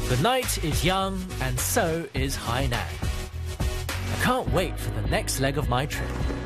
The night is young, and so is Hainan. I can't wait for the next leg of my trip.